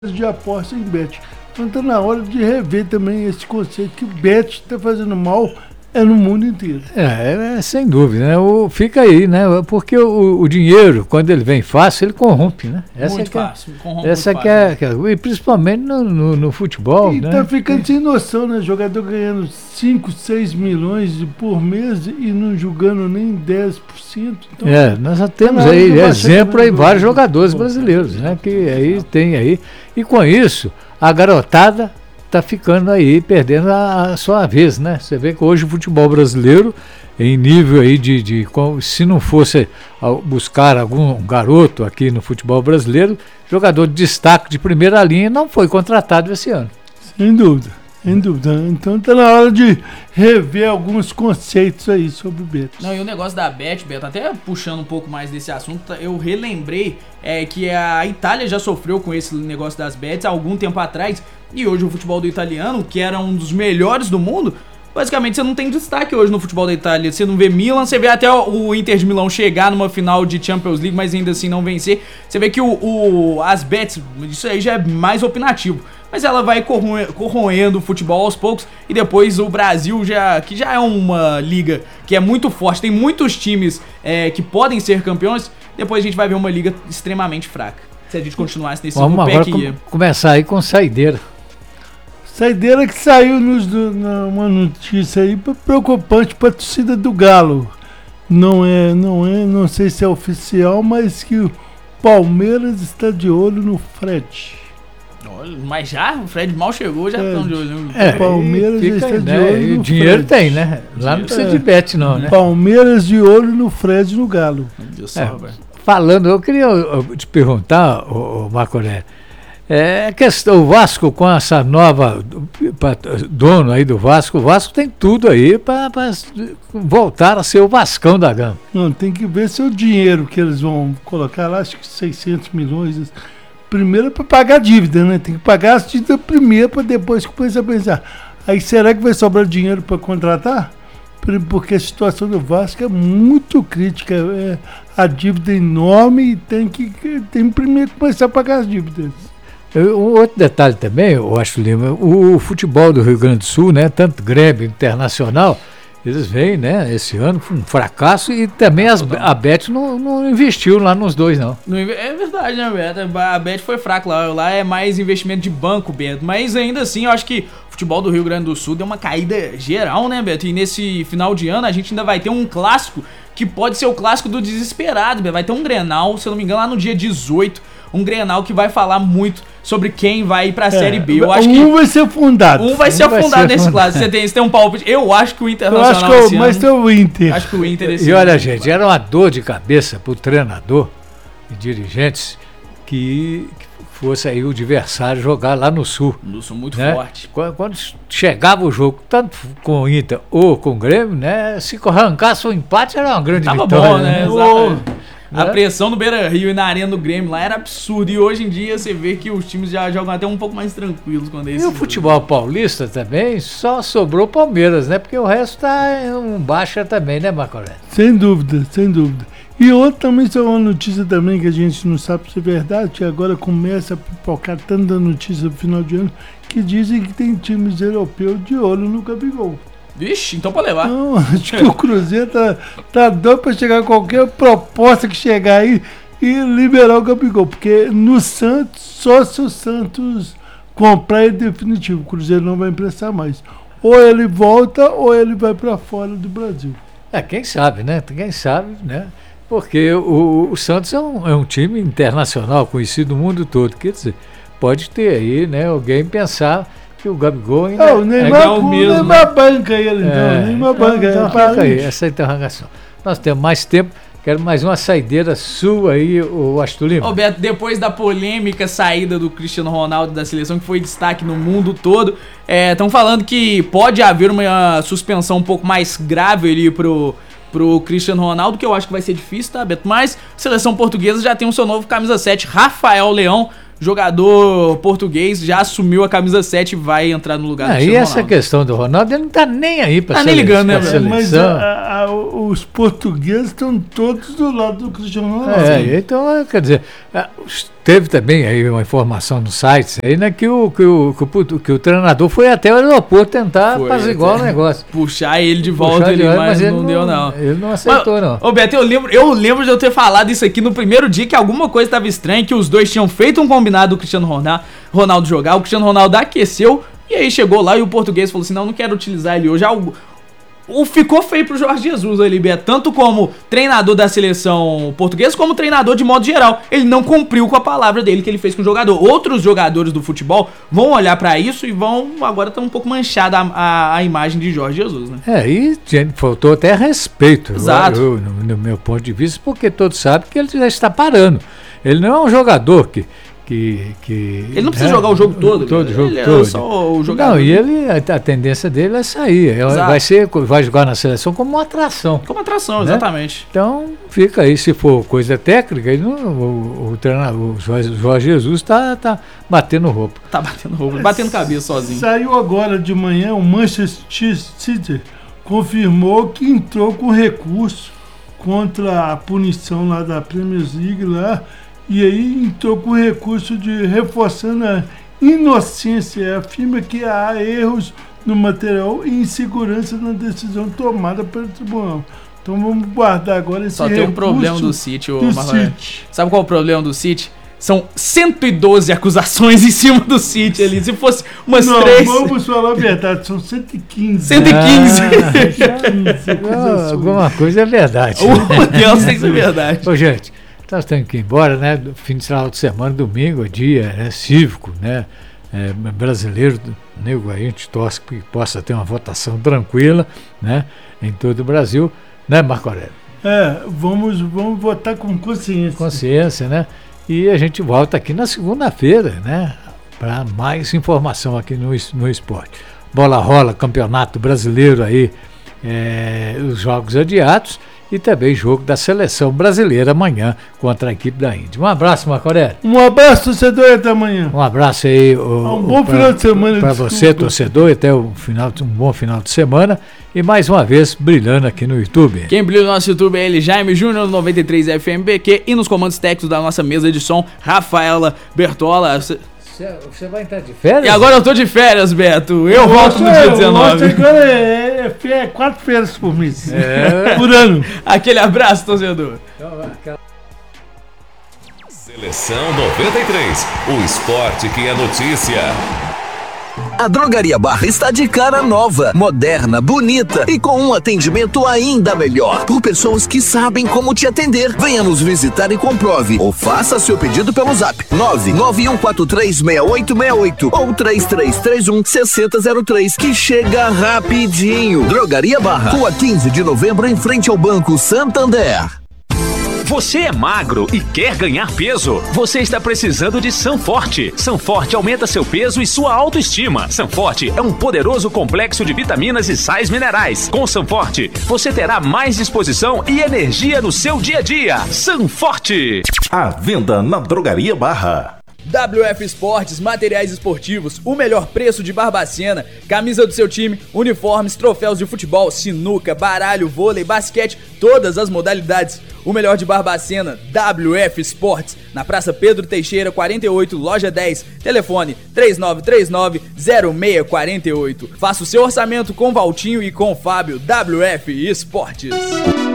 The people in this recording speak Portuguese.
de aposta em bet. Então está na hora de rever também esse conceito que o bet está fazendo mal no mundo inteiro. Sem dúvida, né? Fica aí, né? Porque o dinheiro, quando ele vem fácil, ele corrompe, né? Muito fácil. Essa que é, e principalmente no futebol, e né? Tá ficando sem noção, né? Jogador ganhando 5, 6 milhões por mês e não jogando nem 10%. Então, nós já temos aí exemplo aí, vários jogadores brasileiros, né? Que aí tem aí. E com isso, a garotada tá ficando aí, perdendo a sua vez, né? Você vê que hoje o futebol brasileiro, em nível aí se não fosse buscar algum garoto aqui no futebol brasileiro, jogador de destaque de primeira linha não foi contratado esse ano. Sem dúvida. Então tá na hora de rever alguns conceitos aí sobre o Bet. Não, e o negócio da Bet, Beto, até puxando um pouco mais desse assunto, eu relembrei que a Itália já sofreu com esse negócio das bets há algum tempo atrás, e hoje o futebol do italiano, que era um dos melhores do mundo, basicamente você não tem destaque hoje no futebol da Itália. Você não vê Milan, você vê até o Inter de Milão chegar numa final de Champions League, mas ainda assim não vencer. Você vê que as bets, isso aí já é mais opinativo, mas ela vai corroendo o futebol aos poucos, e depois o Brasil, que já é uma liga que é muito forte, tem muitos times que podem ser campeões, depois a gente vai ver uma liga extremamente fraca. Se a gente continuasse nesse Vamos agora começar aí com saideira. Saideira que saiu uma notícia aí preocupante para a torcida do Galo. Não sei se é oficial, mas que o Palmeiras está de olho no Fred. Mas já? O Fred mal chegou, já estão de olho. O Palmeiras já está de olho no dinheiro Fred. Tem, né? Lá não precisa de bet não, né? Palmeiras de olho no Fred no Galo. Falando, eu queria te perguntar, Macoré, questão, o Vasco com essa nova dono aí do Vasco, o Vasco tem tudo aí para voltar a ser o Vascão da Gama. Não, tem que ver se o dinheiro que eles vão colocar lá, acho que 600 milhões, primeiro é para pagar a dívida, né? Tem que pagar as dívidas primeiro para depois começar a pensar. Aí será que vai sobrar dinheiro para contratar? Porque a situação do Vasco é muito crítica, a dívida é enorme e tem primeiro que começar a pagar as dívidas. Um outro detalhe também, eu acho, Lima, o futebol do Rio Grande do Sul, né, tanto Grêmio Internacional, eles vêm, né, esse ano com um fracasso, e também a Bet não investiu lá nos dois, não. É verdade, né, Beto? A Bet foi fraca lá é mais investimento de banco, Beto, mas ainda assim eu acho que o futebol do Rio Grande do Sul deu uma caída geral, né, Beto? E nesse final de ano a gente ainda vai ter um clássico que pode ser o clássico do desesperado, Beto. Vai ter um Grenal, se eu não me engano, lá no dia 18, um Grenal que vai falar muito sobre quem vai ir pra Série B. Eu acho que vai ser fundado. Um vai ser fundado nesse clássico. Você tem um palpite. Eu acho que o Internacional esse ano. Mas tem o Inter. Acho que o Inter esse ano. E olha, gente, era uma dor de cabeça pro treinador e dirigentes que fosse aí o adversário jogar lá no Sul. No Sul muito, né? Forte. Quando chegava o jogo, tanto com o Inter ou com o Grêmio, né? Se arrancasse um empate, era uma grande vitória. Tava bom, né? Exatamente. A pressão no Beira-Rio e na arena do Grêmio lá era absurda. E hoje em dia você vê que os times já jogam até um pouco mais tranquilos quando é isso. E o futebol paulista também só sobrou Palmeiras, né? Porque o resto tá em um baixa também, né, Macoré? Sem dúvida. E outra também, só uma notícia também que a gente não sabe se é verdade, que agora começa a pipocar tanta notícia no final de ano, que dizem que tem times europeus de olho no Gabigol. Vixe, então pode levar. Não, acho que o Cruzeiro tá doido pra chegar a qualquer proposta que chegar aí e liberar o Gabigol. Porque no Santos, só se o Santos comprar é definitivo. O Cruzeiro não vai emprestar mais. Ou ele volta ou ele vai pra fora do Brasil. Quem sabe, né? Porque o Santos é um time internacional, conhecido no mundo todo. Quer dizer, pode ter aí, né, alguém pensar que o Gabigol ainda o Neymar banca ele, então. Neymar banca. Então fica aí, essa interrogação. Nós temos mais tempo. Quero mais uma saideira sua aí, o Astulino. Ô Beto, depois da polêmica saída do Cristiano Ronaldo da seleção, que foi destaque no mundo todo, estão falando que pode haver uma suspensão um pouco mais grave ali pro Cristiano Ronaldo, que eu acho que vai ser difícil, tá, Beto? Mas a seleção portuguesa já tem o seu novo camisa 7, Rafael Leão, jogador português, já assumiu a camisa 7 e vai entrar no lugar do Cristiano Ronaldo. E essa questão do Ronaldo, ele não tá nem aí pra seleção. Tá nem ligando, né, velho? Mas a os portugueses estão todos do lado do Cristiano Ronaldo. Então, quer dizer, teve também aí uma informação no site aí, né, que o treinador foi até o aeroporto tentar apaziguar o negócio. Puxar ele de volta, mas não deu, não. Ele não aceitou, não. Ô, Beto, eu lembro de eu ter falado isso aqui no primeiro dia, que alguma coisa estava estranha, que os dois tinham feito um combinado do Cristiano Ronaldo jogar, o Cristiano Ronaldo aqueceu, e aí chegou lá e o português falou assim, não quero utilizar ele hoje. Ficou feio pro Jorge Jesus ali, Beto, tanto como treinador da seleção portuguesa, como treinador de modo geral. Ele não cumpriu com a palavra dele que ele fez com o jogador. Outros jogadores do futebol vão olhar pra isso e agora tá um pouco manchada a imagem de Jorge Jesus, né? E faltou até respeito, exato, no meu ponto de vista, porque todos sabem que ele já está parando. Ele não é um jogador que ele não precisa jogar o jogo todo. Ele é só o jogador. Não, e a tendência dele é sair. Vai jogar na seleção como uma atração. Como atração, né? Exatamente. Então, fica aí. Se for coisa técnica, o Jorge Jesus tá batendo roupa. Tá batendo roupa, batendo cabeça sozinho. Saiu agora de manhã, o Manchester City confirmou que entrou com recurso contra a punição lá da Premier League lá. E aí entrou com recurso de reforçando a inocência. Afirma que há erros no material e insegurança na decisão tomada pelo tribunal. Então vamos guardar agora esse recurso. Só tem um problema do City, Sabe qual é o problema do City? São 112 acusações em cima do City ali. Se fosse umas 3... Vamos falar a verdade, são 115. 115. Alguma coisa é verdade. Uma delas tem que ser verdade. Ô, gente, nós temos que ir embora, né? Fim de final de semana, domingo, dia, né? Cívico, né? Brasileiro, nego, a gente torce que possa ter uma votação tranquila, né? Em todo o Brasil, né, Marco Aurélio? Vamos votar com consciência. Consciência, né? E a gente volta aqui na segunda-feira, né? Para mais informação aqui no esporte. Bola rola, Campeonato Brasileiro aí, os jogos adiados. E também jogo da Seleção Brasileira amanhã contra a equipe da Índia. Um abraço, Marco Aurélio. Um abraço, torcedor, até amanhã. Um abraço aí. Um bom final de semana. Para você, torcedor, e até um bom final de semana. E mais uma vez, brilhando aqui no YouTube. Quem brilha no nosso YouTube é ele, Jaime Júnior, 93 FMBQ. E nos comandos técnicos da nossa mesa de som, Rafaela Bertola. Você vai entrar de férias? E agora eu tô de férias, Beto. Eu volto no dia 19. Agora é 4 férias por mês. Por ano. Aquele abraço, torcedor. Seleção 93. O esporte que é notícia. A Drogaria Barra está de cara nova, moderna, bonita e com um atendimento ainda melhor. Por pessoas que sabem como te atender. Venha nos visitar e comprove. Ou faça seu pedido pelo zap 991436868 ou 3331-6003 que chega rapidinho. Drogaria Barra, Rua 15 de Novembro, em frente ao Banco Santander. Você é magro e quer ganhar peso? Você está precisando de Sanforte. Sanforte aumenta seu peso e sua autoestima. Sanforte é um poderoso complexo de vitaminas e sais minerais. Com Sanforte, você terá mais disposição e energia no seu dia a dia. Sanforte. À venda na Drogaria Barra. WF Esportes, materiais esportivos, o melhor preço de Barbacena, camisa do seu time, uniformes, troféus de futebol, sinuca, baralho, vôlei, basquete, todas as modalidades. O melhor de Barbacena, WF Esportes, na Praça Pedro Teixeira, 48, loja 10, telefone 3939-0648. Faça o seu orçamento com Valtinho e com Fábio. WF Esportes.